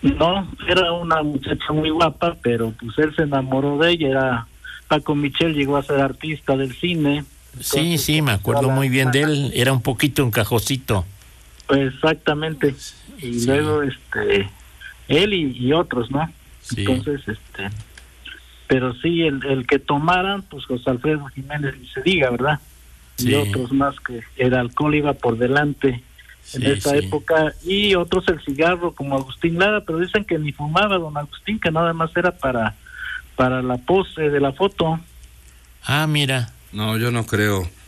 No, era una muchacha muy guapa, pero pues él se enamoró de ella. Era Paco Michel, llegó a ser artista del cine. Sí, sí, me acuerdo muy bien de él. Era un poquito encajosito. Pues exactamente. Y Sí. luego él y otros, ¿no? Sí. Entonces, pero sí, el que tomaran, pues José Alfredo Jiménez, ni se diga, ¿verdad? Sí. Y otros más, que el alcohol iba por delante en Sí, esa sí. época, y otros el cigarro, como Agustín Lara, pero dicen que ni fumaba don Agustín, que nada más era para la pose de la foto. Ah, mira. No, yo no creo.